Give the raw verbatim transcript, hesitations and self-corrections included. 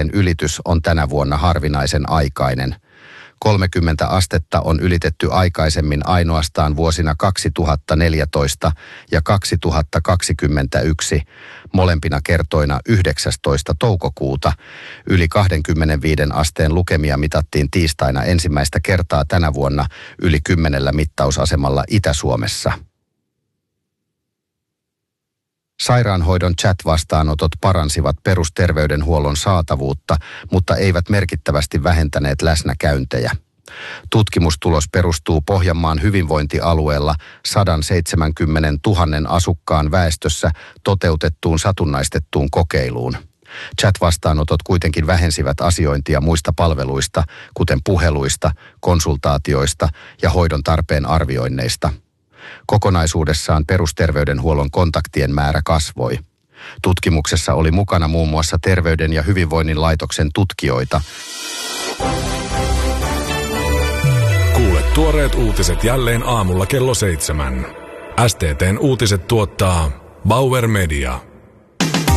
asteen ylitys on tänä vuonna harvinaisen aikainen. kolmekymmentä astetta on ylitetty aikaisemmin ainoastaan vuosina kaksituhattaneljätoista ja kaksituhattakaksikymmentäyksi, molempina kertoina yhdeksästoista toukokuuta. Yli kaksikymmentäviisi asteen lukemia mitattiin tiistaina ensimmäistä kertaa tänä vuonna yli kymmenellä mittausasemalla Itä-Suomessa. Sairaanhoidon chat-vastaanotot paransivat perusterveydenhuollon saatavuutta, mutta eivät merkittävästi vähentäneet läsnäkäyntejä. Tutkimustulos perustuu Pohjanmaan hyvinvointialueella sata seitsemänkymmentätuhatta asukkaan väestössä toteutettuun satunnaistettuun kokeiluun. Chat-vastaanotot kuitenkin vähensivät asiointia muista palveluista, kuten puheluista, konsultaatioista ja hoidon tarpeen arvioinneista. Kokonaisuudessaan perusterveydenhuollon kontaktien määrä kasvoi. Tutkimuksessa oli mukana muun muassa Terveyden ja hyvinvoinnin laitoksen tutkijoita. Kuule tuoreet uutiset jälleen aamulla kello seitsemän. S T T:n uutiset tuottaa Bauer Media.